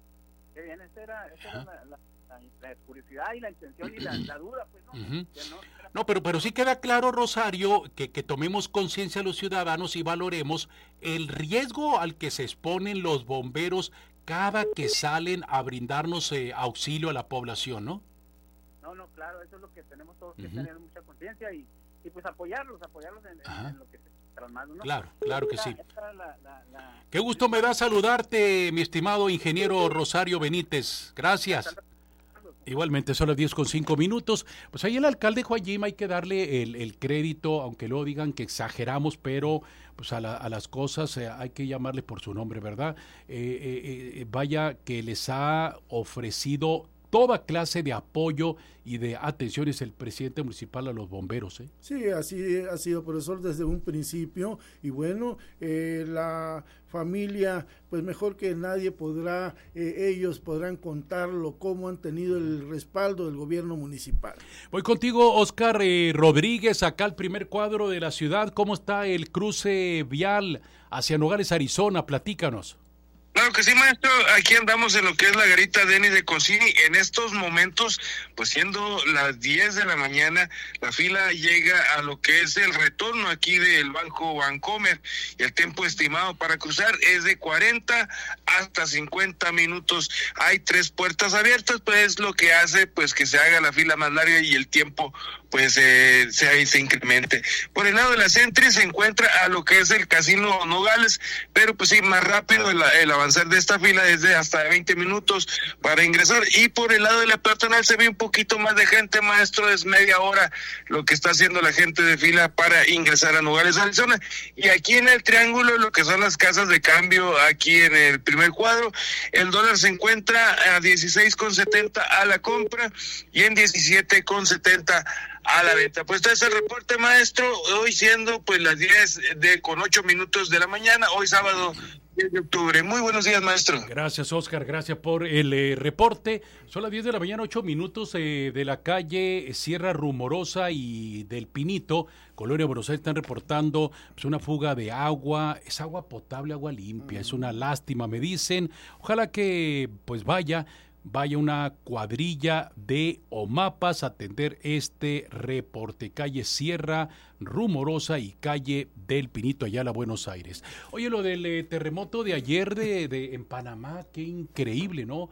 [SPEAKER 11] Qué bien, esa era, esa era la, la, la, la curiosidad y la intención y la, la duda, pues, ¿no?
[SPEAKER 1] Uh-huh.
[SPEAKER 11] Que no,
[SPEAKER 1] No, pero, pero sí queda claro, Rosario, que, que tomemos conciencia los ciudadanos y valoremos el riesgo al que se exponen los bomberos cada que salen a brindarnos eh, auxilio a la población, ¿no?
[SPEAKER 11] No, no, claro, eso es lo que tenemos todos que
[SPEAKER 1] Uh-huh.
[SPEAKER 11] tener mucha conciencia y, y pues apoyarlos, apoyarlos en, en, en lo que se trasmando, ¿no?
[SPEAKER 1] Claro, claro que
[SPEAKER 11] esta,
[SPEAKER 1] sí.
[SPEAKER 11] esta la, la, la...
[SPEAKER 1] Qué gusto me da saludarte, mi estimado ingeniero Rosario Benítez. Gracias. Igualmente, son las diez con cinco minutos. Pues ahí el alcalde Juan Jim hay que darle el, el crédito, aunque luego digan que exageramos, pero pues a, la, a las cosas eh, hay que llamarle por su nombre, ¿verdad? Eh, eh, eh, vaya que les ha ofrecido toda clase de apoyo y de atenciones el presidente municipal a los bomberos, ¿eh?
[SPEAKER 2] Sí, así ha sido, profesor, desde un principio, y bueno, eh, la familia, pues mejor que nadie podrá, eh, ellos podrán contarlo, cómo han tenido el respaldo del gobierno municipal.
[SPEAKER 1] Voy contigo, Oscar eh, Rodríguez, acá al primer cuadro de la ciudad. ¿Cómo está el cruce vial hacia Nogales, Arizona? Platícanos.
[SPEAKER 12] Claro que sí, maestro, aquí andamos en lo que es la garita Denis de Concini. En estos momentos, pues siendo las diez de la mañana, la fila llega a lo que es el retorno aquí del Banco Bancomer, y el tiempo estimado para cruzar es de cuarenta hasta cincuenta minutos. Hay tres puertas abiertas, pues es lo que hace pues que se haga la fila más larga y el tiempo pues eh, se, se incremente. Por el lado de la Sentry se encuentra a lo que es el Casino Nogales, pero pues sí, más rápido el, el avanzar de esta fila es de hasta veinte minutos para ingresar, y por el lado de la peatonal se ve un poquito más de gente, maestro, es media hora lo que está haciendo la gente de fila para ingresar a Nogales, Arizona. Y aquí en el triángulo, lo que son las casas de cambio, aquí en el primer cuadro, el dólar se encuentra a dieciséis con setenta a la compra y en diecisiete con setenta a la venta. Pues este es el reporte, maestro, hoy siendo pues las diez de con ocho minutos de la mañana, hoy sábado diez de octubre. Muy buenos días, maestro.
[SPEAKER 1] Gracias, Oscar, gracias por el eh, reporte. Son las diez de la mañana, ocho minutos eh, de la calle Sierra Rumorosa y del Pinito, Colonia Buenos Aires. Están reportando pues, una fuga de agua. Es agua potable, agua limpia. Mm. Es una lástima, me dicen. Ojalá que pues vaya vaya una cuadrilla de OMAPAS a atender este reporte. Calle Sierra Rumorosa y calle del Pinito, Ayala, Buenos Aires. Oye, lo del eh, terremoto de ayer de, de en Panamá, qué increíble, ¿no?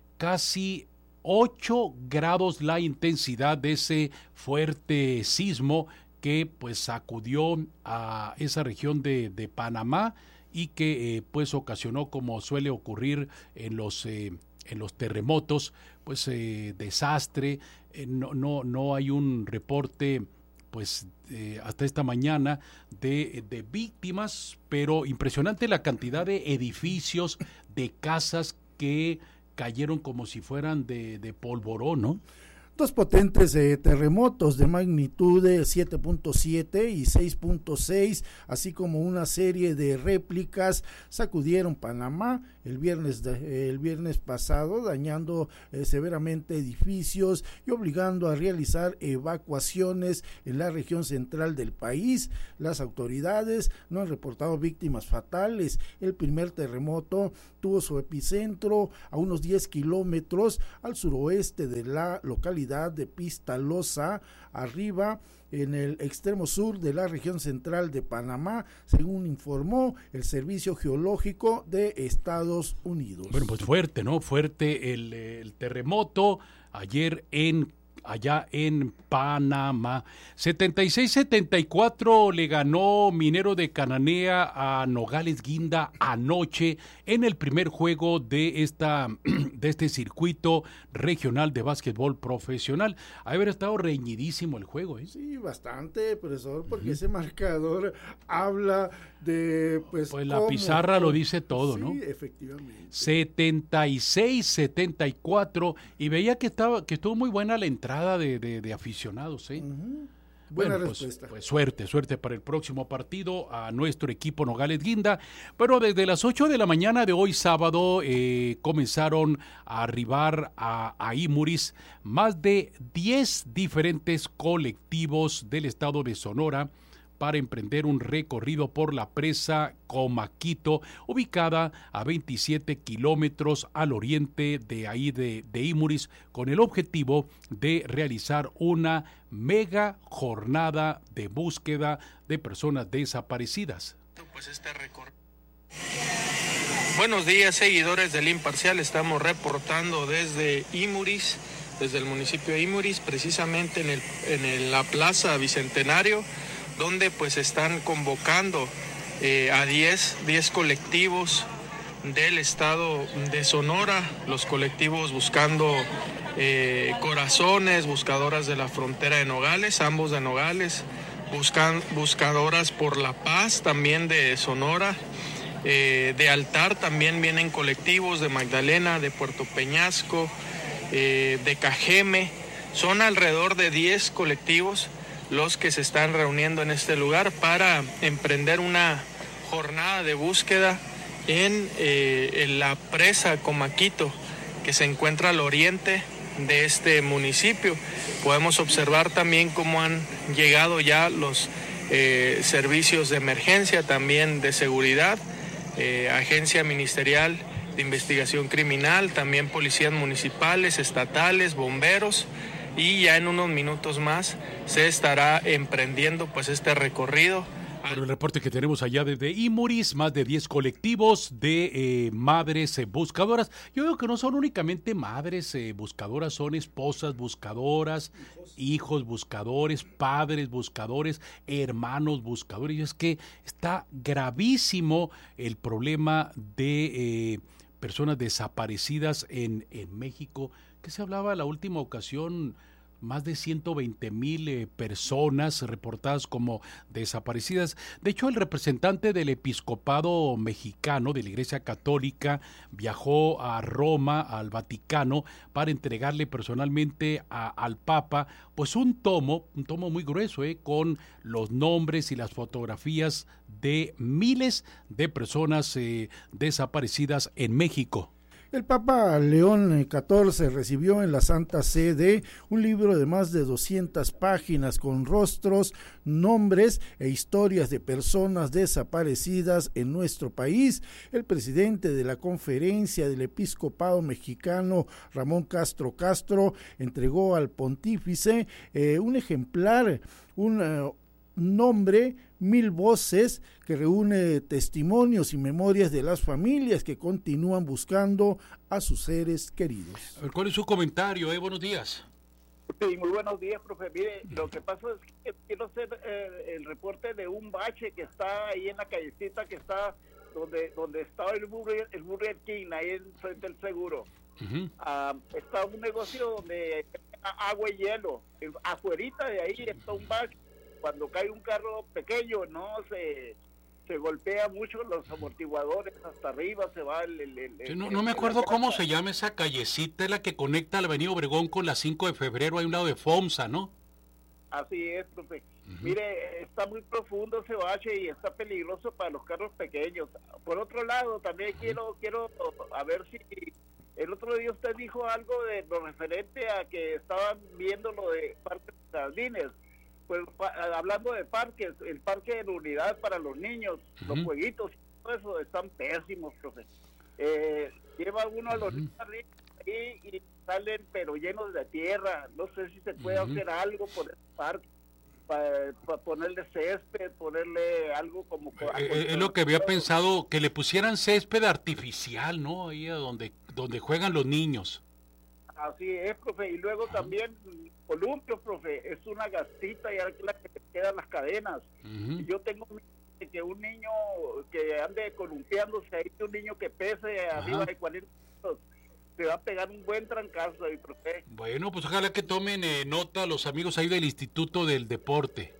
[SPEAKER 1] Casi ocho grados la intensidad de ese fuerte sismo que pues sacudió a esa región de, de Panamá y que eh, pues ocasionó, como suele ocurrir en los eh, en los terremotos, pues eh, desastre. Eh, no no no hay un reporte pues eh, hasta esta mañana de, de víctimas, pero impresionante la cantidad de edificios, de casas que cayeron como si fueran de, de polvorón, ¿no?
[SPEAKER 2] Dos potentes eh, terremotos de magnitud de siete punto siete y seis punto seis, así como una serie de réplicas, sacudieron Panamá el viernes, de, eh, el viernes pasado, dañando eh, severamente edificios y obligando a realizar evacuaciones en la región central del país. Las autoridades no han reportado víctimas fatales. El primer terremoto tuvo su epicentro a unos diez kilómetros al suroeste de la localidad de Pistalosa, arriba en el extremo sur de la región central de Panamá, según informó el Servicio Geológico de Estados Unidos.
[SPEAKER 1] Bueno, pues fuerte, ¿no? Fuerte el, el terremoto ayer en allá en Panamá. setenta y seis setenta y cuatro le ganó Minero de Cananea a Nogales Guinda anoche en el primer juego de esta de este circuito regional de básquetbol profesional. Ha haber estado reñidísimo el juego, ¿eh?
[SPEAKER 2] Sí, bastante, profesor, porque uh-huh. ese marcador habla de pues
[SPEAKER 1] pues la pizarra lo dice todo,
[SPEAKER 2] sí,
[SPEAKER 1] ¿no?
[SPEAKER 2] Sí, efectivamente.
[SPEAKER 1] setenta y seis setenta y cuatro y veía que estaba que estuvo muy buena la entrada De, de, de aficionados, ¿eh?
[SPEAKER 2] Uh-huh. Buena
[SPEAKER 1] bueno,
[SPEAKER 2] respuesta.
[SPEAKER 1] Pues, pues suerte, suerte para el próximo partido a nuestro equipo Nogales Guinda. Pero desde las ocho de la mañana de hoy sábado eh, comenzaron a arribar a, a Imuris más de diez diferentes colectivos del estado de Sonora para emprender un recorrido por la presa Comaquito, ubicada a veintisiete kilómetros al oriente de ahí de, de Imuris, con el objetivo de realizar una mega jornada de búsqueda de personas desaparecidas.
[SPEAKER 13] Pues este recor- Buenos días, seguidores del Imparcial. Estamos reportando desde Imuris, desde el municipio de Imuris, precisamente en, el, en el, la Plaza Bicentenario, donde pues están convocando eh, a diez colectivos del estado de Sonora, los colectivos buscando eh, corazones, buscadoras de la frontera de Nogales, ambos de Nogales, buscan, buscadoras por la paz también de Sonora, eh, de Altar también vienen colectivos de Magdalena, de Puerto Peñasco, eh, de Cajeme. Son alrededor de diez colectivos los que se están reuniendo en este lugar para emprender una jornada de búsqueda en, eh, en la presa Comaquito, que se encuentra al oriente de este municipio. Podemos observar también cómo han llegado ya los eh, servicios de emergencia, también de seguridad, eh, Agencia Ministerial de Investigación Criminal, también policías municipales, estatales, bomberos. Y ya en unos minutos más se estará emprendiendo pues este recorrido.
[SPEAKER 1] Por el reporte que tenemos allá desde Imuris, más de diez colectivos de eh, madres eh, buscadoras. Yo veo que no son únicamente madres eh, buscadoras, son esposas buscadoras, hijos. hijos buscadores, padres buscadores, hermanos buscadores. Y es que está gravísimo el problema de eh, personas desaparecidas en, en México, que se hablaba la última ocasión, más de ciento veinte mil eh, personas reportadas como desaparecidas. De hecho, el representante del episcopado mexicano de la Iglesia Católica viajó a Roma, al Vaticano, para entregarle personalmente a, al Papa pues un tomo, un tomo muy grueso, eh, con los nombres y las fotografías de miles de personas eh, desaparecidas en México.
[SPEAKER 2] El Papa León catorce recibió en la Santa Sede un libro de más de doscientas páginas con rostros, nombres e historias de personas desaparecidas en nuestro país. El presidente de la Conferencia del Episcopado Mexicano, Ramón Castro Castro, entregó al pontífice eh, un ejemplar, un uh, nombre, mil voces, que reúne testimonios y memorias de las familias que continúan buscando a sus seres queridos.
[SPEAKER 1] A ver, ¿cuál es su comentario? Eh? Buenos días.
[SPEAKER 11] Sí, muy buenos días, profe. Mire, lo que pasa es que quiero hacer eh, el reporte de un bache que está ahí en la callecita que está donde donde estaba el Burger, el Burger King, ahí en frente del seguro. Uh-huh. Uh, está un negocio donde agua y hielo. Afuerita de ahí está un bache. Cuando cae un carro pequeño, no se,
[SPEAKER 6] se golpea mucho los amortiguadores, hasta arriba se va el... el, el
[SPEAKER 1] sí, no,
[SPEAKER 6] el,
[SPEAKER 1] no me
[SPEAKER 6] el,
[SPEAKER 1] acuerdo
[SPEAKER 6] el,
[SPEAKER 1] cómo se llama esa callecita, es la que conecta la avenida Obregón con la cinco de febrero, hay un lado de FOMSA, ¿no?
[SPEAKER 6] Así es, profe. Uh-huh. Mire, está muy profundo ese bache y está peligroso para los carros pequeños. Por otro lado, también uh-huh. quiero quiero a ver si el otro día usted dijo algo de lo referente a que estaban viendo lo de parques de jardines. Pues pa, hablando de parques, el parque de la unidad para los niños, uh-huh. los jueguitos, todo eso están pésimos, profe. Eh, lleva uno a los uh-huh. niños ahí y salen pero llenos de tierra. No sé si se puede uh-huh. hacer algo por el parque, para pa ponerle césped, ponerle algo como...
[SPEAKER 1] Eh, es lo que había pensado, que le pusieran césped artificial, ¿no? Ahí a donde, donde juegan los niños.
[SPEAKER 6] Así es, profe. Y luego uh-huh. también columpios, profe, es una gastita y aquí la que te quedan las cadenas. Uh-huh. Yo tengo que un niño que ande columpiándose ahí, un niño que pese uh-huh. arriba de cuarenta kilos, se va a pegar un buen trancazo ahí, profe.
[SPEAKER 1] Bueno, pues ojalá que tomen eh, nota los amigos ahí del Instituto del Deporte.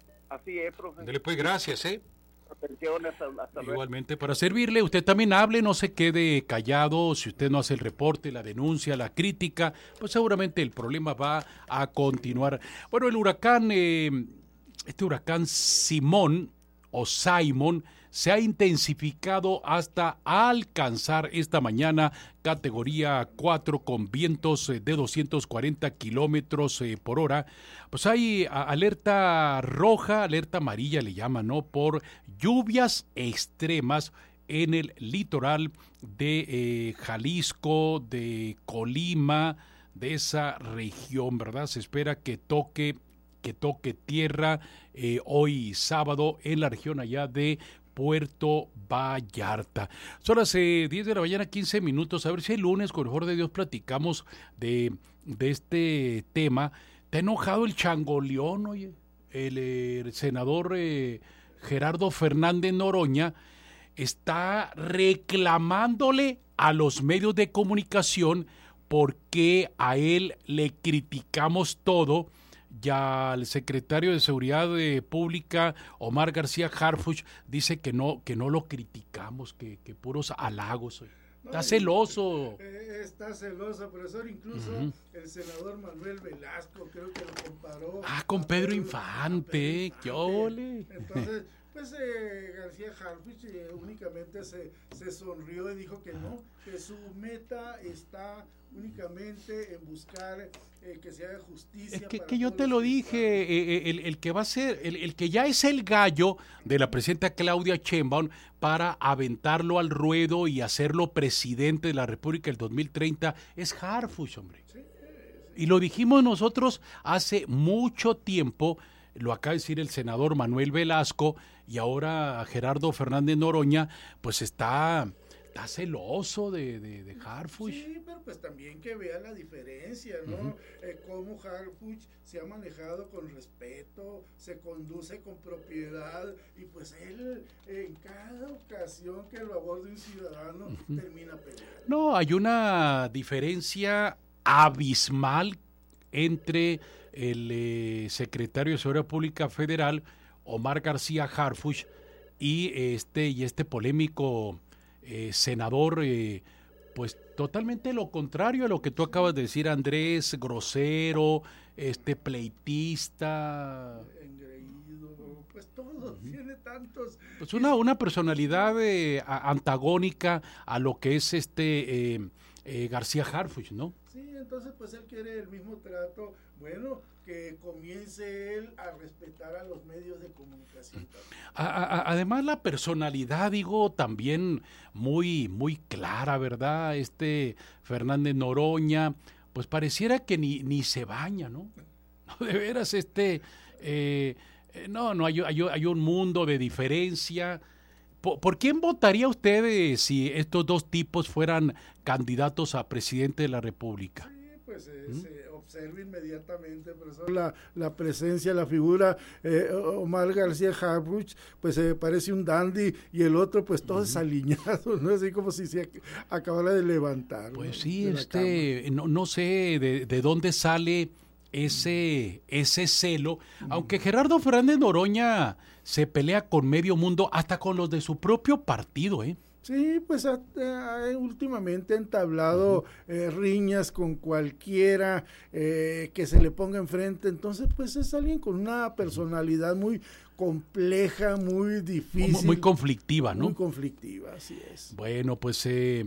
[SPEAKER 6] Así es, profe.
[SPEAKER 1] Dele pues gracias, ¿eh?
[SPEAKER 6] Atención, hasta, hasta
[SPEAKER 1] Igualmente, para servirle, usted también hable, no se quede callado. Si usted no hace el reporte, la denuncia, la crítica, pues seguramente el problema va a continuar. Bueno, el huracán, eh, este huracán Simón o Simon, se ha intensificado hasta alcanzar esta mañana categoría cuatro con vientos de doscientos cuarenta kilómetros por hora. Pues hay alerta roja, alerta amarilla le llaman, ¿no? Por lluvias extremas en el litoral de eh, Jalisco, de Colima, de esa región, ¿verdad? Se espera que toque, que toque tierra eh, hoy sábado en la región allá de Puerto Vallarta. Son las eh, diez de la mañana, quince minutos. A ver si el lunes, con el favor de Dios, platicamos de, de este tema. ¿Te ha enojado el changoleón, oye? El, eh, el senador eh, Gerardo Fernández Noroña está reclamándole a los medios de comunicación porque a él le criticamos todo. Ya el secretario de Seguridad eh, Pública, Omar García Harfuch, dice que no, que no lo criticamos, que, que puros halagos. No, está celoso.
[SPEAKER 2] Eh, está celoso, profesor. Incluso uh-huh. el senador Manuel Velasco creo que lo comparó.
[SPEAKER 1] Ah, con Pedro Infante. ¡Qué ole!
[SPEAKER 2] Entonces, pues eh, García Harfuch eh, únicamente se, se sonrió y dijo que no, que su meta está únicamente en buscar eh, que se haga justicia.
[SPEAKER 1] Es que,
[SPEAKER 2] para
[SPEAKER 1] que yo te lo dije, eh, el, el que va a ser, el, el que ya es el gallo de la presidenta Claudia Sheinbaum para aventarlo al ruedo y hacerlo presidente de la República el dos mil treinta es Harfuch, hombre. Sí, sí. Y lo dijimos nosotros hace mucho tiempo, lo acaba de decir el senador Manuel Velasco, y ahora Gerardo Fernández Noroña, pues está... está celoso de, de, de Harfuch.
[SPEAKER 2] Sí, pero pues también que vea la diferencia, ¿no? Uh-huh. Eh, cómo Harfuch se ha manejado con respeto, se conduce con propiedad, y pues él en cada ocasión que lo aborda un ciudadano uh-huh. termina peleando.
[SPEAKER 1] No, hay una diferencia abismal entre el eh, secretario de Seguridad Pública Federal, Omar García Harfuch, y este, y este polémico Eh, senador, eh, pues totalmente lo contrario a lo que tú acabas de decir, Andrés, grosero, este pleitista,
[SPEAKER 2] engreído, pues todo, uh-huh. tiene tantos...
[SPEAKER 1] Pues una, una personalidad eh, a, antagónica a lo que es este eh, eh, García Harfuch, ¿no?
[SPEAKER 2] Sí, entonces pues él quiere el mismo trato, bueno, que comience él a respetar a los medios de comunicación.
[SPEAKER 1] A, a, además la personalidad, digo, también muy, muy clara, ¿verdad? Este Fernández Noroña, pues pareciera que ni, ni se baña, ¿no? No, de veras, este, eh, no, no, hay, hay, hay un mundo de diferencia. ¿Por, ¿por quién votaría usted eh, si estos dos tipos fueran candidatos a presidente de la República?
[SPEAKER 2] Sí, pues eh, ¿Mm? se observa inmediatamente, profesor, la, la presencia, la figura. eh, Omar García Harfuch, pues eh, parece un dandy, y el otro pues todo uh-huh. desaliñado, ¿no? Así como si se acabara de levantar.
[SPEAKER 1] Pues
[SPEAKER 2] ¿no?
[SPEAKER 1] sí, este, no, no sé de, de dónde sale ese, ese celo, uh-huh. aunque Gerardo Fernández Noroña se pelea con medio mundo, hasta con los de su propio partido, ¿eh?
[SPEAKER 2] Sí, pues a, a, últimamente ha entablado uh-huh. eh, riñas con cualquiera eh, que se le ponga enfrente, entonces pues es alguien con una personalidad muy compleja, muy difícil.
[SPEAKER 1] Muy, muy conflictiva, ¿no?
[SPEAKER 2] Muy conflictiva, así es.
[SPEAKER 1] Bueno, pues eh,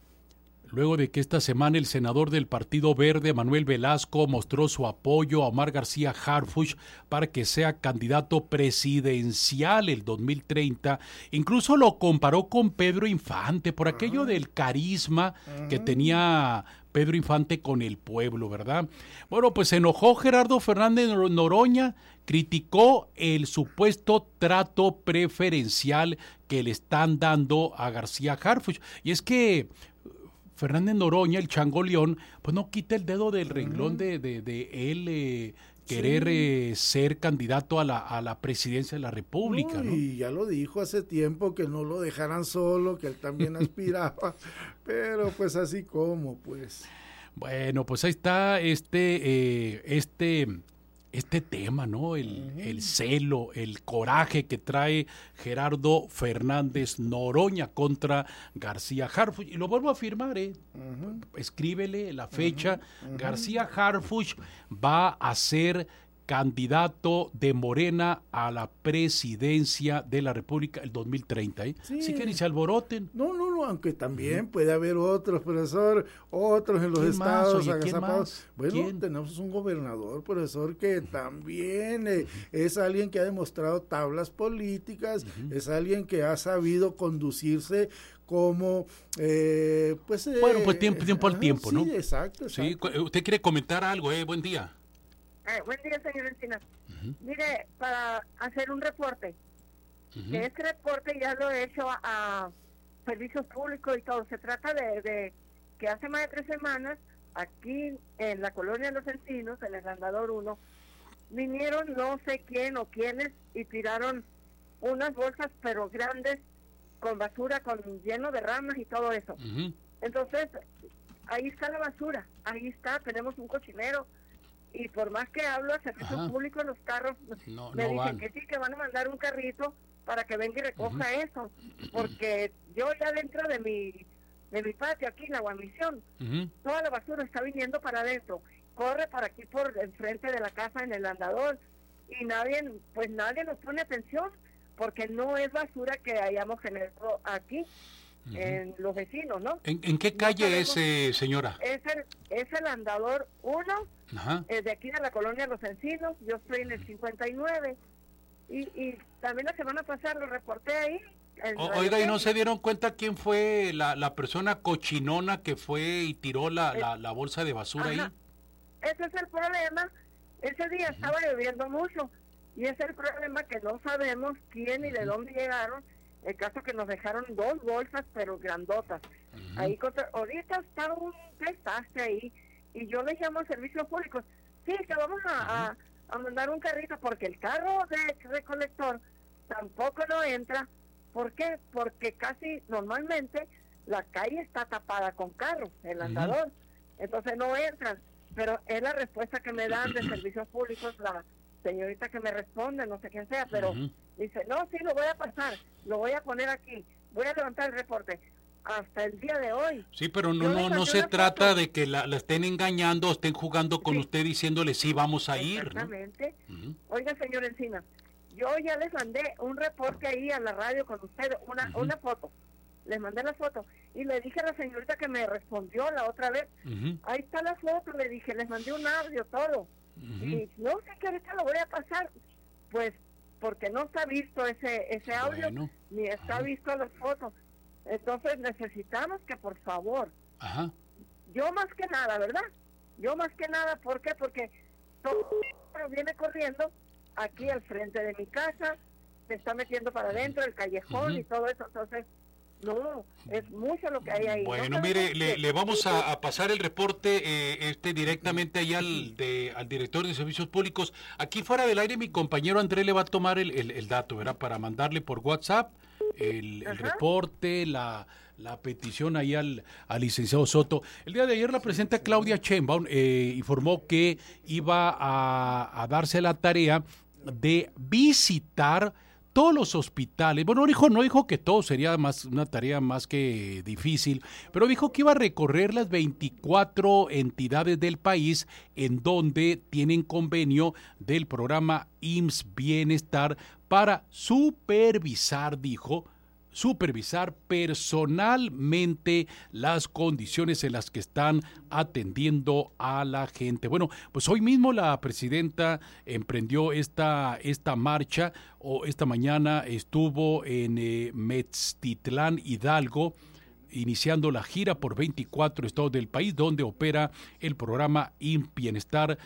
[SPEAKER 1] luego de que esta semana el senador del Partido Verde, Manuel Velasco, mostró su apoyo a Omar García Harfuch para que sea candidato presidencial el dos mil treinta, incluso lo comparó con Pedro Infante por aquello uh-huh. del carisma uh-huh. que tenía Pedro Infante con el pueblo, ¿verdad? Bueno, pues se enojó Gerardo Fernández Noroña, criticó el supuesto trato preferencial que le están dando a García Harfuch. Y es que Fernández Noroña, el Chango León, pues no quita el dedo del renglón de, de, de él eh, querer sí. eh, ser candidato a la, a la presidencia de la República,
[SPEAKER 2] no,
[SPEAKER 1] ¿no?
[SPEAKER 2] Y ya lo dijo hace tiempo, que no lo dejaran solo, que él también aspiraba, pero pues así como, pues.
[SPEAKER 1] Bueno, pues ahí está este, eh, este, este tema, ¿no? El, uh-huh. el celo, el coraje que trae Gerardo Fernández Noroña contra García Harfuch. Y lo vuelvo a afirmar, ¿eh? Uh-huh. Escríbele la fecha. Uh-huh. Uh-huh. García Harfuch va a ser candidato de Morena a la presidencia de la República el dos mil treinta, ¿eh? Sí. Así que ni se alboroten.
[SPEAKER 2] No, no, no, aunque también uh-huh. puede haber otros, profesor, otros en los estados agazapados. Bueno, ¿quién? Tenemos un gobernador, profesor, que también eh, uh-huh. es alguien que ha demostrado tablas políticas, uh-huh. es alguien que ha sabido conducirse como, eh, pues... Eh,
[SPEAKER 1] bueno, pues tiempo, tiempo al
[SPEAKER 2] ajá,
[SPEAKER 1] tiempo,
[SPEAKER 2] sí,
[SPEAKER 1] ¿no?
[SPEAKER 2] exacto, exacto.
[SPEAKER 1] Sí, usted quiere comentar algo, ¿eh? Buen día.
[SPEAKER 14] Eh, buen día, señor Encinas. Uh-huh. Mire, para hacer un reporte, uh-huh. que este reporte ya lo he hecho a, a servicios públicos y todo. Se trata de, de que hace más de tres semanas, aquí en la colonia de Los Encinos, en el Andador uno, vinieron no sé quién o quiénes y tiraron unas bolsas, pero grandes, con basura, con lleno de ramas y todo eso. Uh-huh. Entonces, ahí está la basura, ahí está, tenemos un cochinero. Y por más que hablo a servicios públicos, los carros no, me no dicen van. que sí, que van a mandar un carrito para que venga y recoja uh-huh. eso, porque yo ya dentro de mi de mi patio aquí en la Guamisión, uh-huh. toda la basura está viniendo para adentro, corre para aquí por enfrente de la casa en el Andador, y nadie, pues nadie nos pone atención, porque no es basura que hayamos generado aquí. Uh-huh. En los vecinos, ¿no?
[SPEAKER 1] ¿En, en qué calle no es, eh, señora?
[SPEAKER 14] Es el, es el Andador uno, eh, de aquí de la colonia Los Encinos. Yo estoy en el cincuenta y nueve. Y, y también la semana pasada lo reporté ahí.
[SPEAKER 1] O, oiga, ¿y no se dieron cuenta quién fue la, la persona cochinona que fue y tiró la, es, la, la bolsa de basura ajá.
[SPEAKER 14] ahí? Ese es el problema. Ese día uh-huh. estaba lloviendo mucho. Y ese es el problema, que no sabemos quién y uh-huh. de dónde llegaron. El caso que nos dejaron dos bolsas, pero grandotas. Uh-huh. Ahí contra, ahorita está un desastre ahí, y yo le llamo a servicios públicos. Sí, que vamos a, uh-huh. a, a mandar un carrito, porque el carro de recolector tampoco no entra. ¿Por qué? Porque casi normalmente la calle está tapada con carros, el andador. Uh-huh. Entonces no entran. Pero es la respuesta que me dan de servicios públicos, la señorita que me responde, no sé quién sea, pero uh-huh. dice, no, sí, lo voy a pasar, lo voy a poner aquí, voy a levantar el reporte. Hasta el día de hoy.
[SPEAKER 1] Sí, pero no no no se trata foto. de que la, la estén engañando, estén jugando con sí. usted diciéndole, sí, vamos a ir.
[SPEAKER 14] Exactamente.
[SPEAKER 1] ¿No? Uh-huh.
[SPEAKER 14] Oiga, señor Encina, yo ya les mandé un reporte ahí a la radio con usted, una, uh-huh. una foto. Les mandé la foto y le dije a la señorita que me respondió la otra vez, uh-huh. ahí está la foto, le dije, les mandé un audio, todo. Uh-huh. Y no sé que ahorita lo voy a pasar, pues porque no está visto ese ese audio, bueno. ni está uh-huh. visto las fotos. Entonces necesitamos que por favor,
[SPEAKER 1] Ajá.
[SPEAKER 14] yo más que nada, ¿verdad? Yo más que nada, ¿por qué? Porque todo viene corriendo aquí al frente de mi casa, se está metiendo para adentro, el callejón uh-huh. y todo eso, entonces... No, es mucho lo que hay ahí.
[SPEAKER 1] Bueno,
[SPEAKER 14] no
[SPEAKER 1] mire, le, le vamos a, a pasar el reporte eh, este directamente allá al, de, al director de Servicios Públicos. Aquí fuera del aire mi compañero André le va a tomar el, el, el dato, ¿verdad? Para mandarle por WhatsApp el, el reporte, la, la petición ahí al, al licenciado Soto. El día de ayer la presidenta Claudia Sheinbaum eh, informó que iba a, a darse la tarea de visitar todos los hospitales, bueno, dijo, no dijo que todo sería más una tarea más que difícil, pero dijo que iba a recorrer las veinticuatro entidades del país en donde tienen convenio del programa I M S S Bienestar para supervisar, dijo, supervisar personalmente las condiciones en las que están atendiendo a la gente. Bueno, pues hoy mismo la presidenta emprendió esta, esta marcha, o esta mañana estuvo en eh, Metztitlán, Hidalgo, iniciando la gira por veinticuatro estados del país donde opera el programa I M S S Bienestar